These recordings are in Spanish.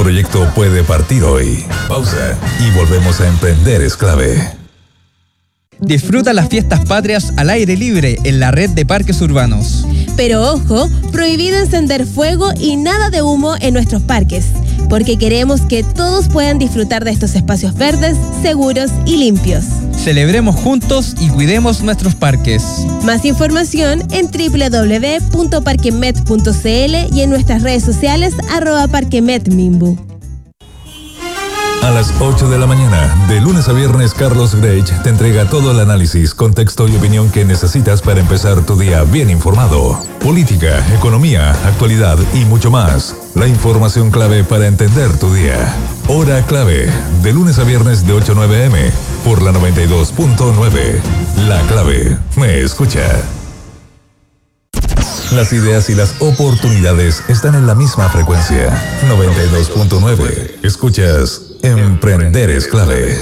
proyecto puede partir hoy. Pausa y volvemos a Emprender es Clave. Disfruta las fiestas patrias al aire libre en la red de parques urbanos. Pero ojo, prohibido encender fuego y nada de humo en nuestros parques, porque queremos que todos puedan disfrutar de estos espacios verdes, seguros y limpios. Celebremos juntos y cuidemos nuestros parques. Más información en www.parquemet.cl y en nuestras redes sociales @parquemetmimbu. A las 8 de la mañana, de lunes a viernes, Carlos Grech te entrega todo el análisis, contexto y opinión que necesitas para empezar tu día bien informado. Política, economía, actualidad y mucho más. La información clave para entender tu día. Hora clave, de lunes a viernes de 8 a 9 m, por la 92.9. La Clave, me escucha. Las ideas y las oportunidades están en la misma frecuencia. 92.9. Escuchas Emprender es Clave.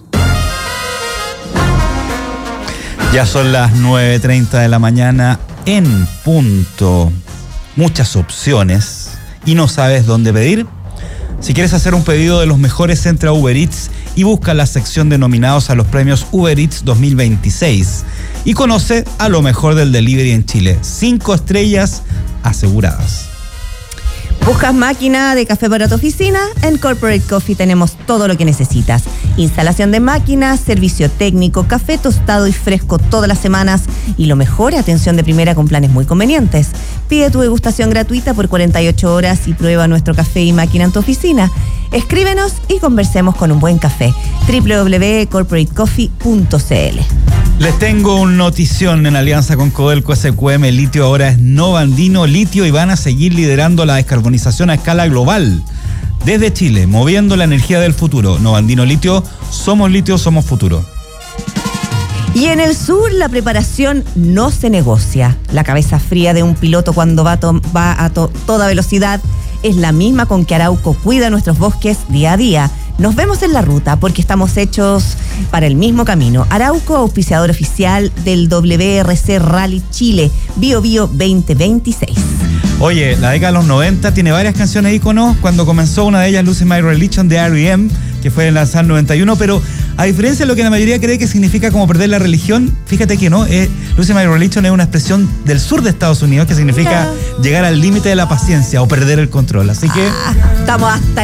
Ya son las 9:30 de la mañana en punto. Muchas opciones y no sabes dónde pedir. Si quieres hacer un pedido de los mejores, entra a Uber Eats y busca la sección de nominados a los premios Uber Eats 2026 y conoce a lo mejor del delivery en Chile. 5 estrellas aseguradas. ¿Buscas máquina de café para tu oficina? En Corporate Coffee tenemos todo lo que necesitas. Instalación de máquinas, servicio técnico, café tostado y fresco todas las semanas y lo mejor, atención de primera con planes muy convenientes. Pide tu degustación gratuita por 48 horas y prueba nuestro café y máquina en tu oficina. Escríbenos y conversemos con un buen café. www.corporatecoffee.cl. Les tengo una notición en alianza con Codelco SQM. Litio ahora es Novandino Litio y van a seguir liderando la descarbonización a escala global. Desde Chile, moviendo la energía del futuro. Novandino Litio, somos futuro. Y en el sur la preparación no se negocia. La cabeza fría de un piloto cuando va a toda velocidad es la misma con que Arauco cuida nuestros bosques día a día. Nos vemos en la ruta porque estamos hechos para el mismo camino. Arauco, auspiciador oficial del WRC Rally Chile, Bio Bio 2026. Oye, la década de los 90 tiene varias canciones íconos. Cuando comenzó una de ellas, Losing My Religion de R.E.M., que fue lanzada en 91, pero a diferencia de lo que la mayoría cree que significa como perder la religión, fíjate que no, Losing My Religion es una expresión del sur de Estados Unidos que significa llegar al límite de la paciencia o perder el control. Así que estamos hasta